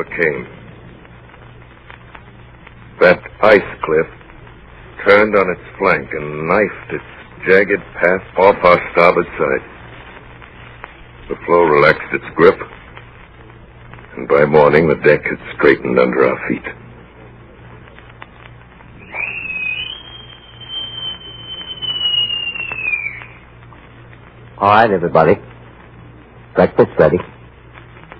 overcame. That ice cliff turned on its flank and knifed its jagged path off our starboard side. The floe relaxed its grip, and by morning the deck had straightened under our feet. All right, everybody. Breakfast ready.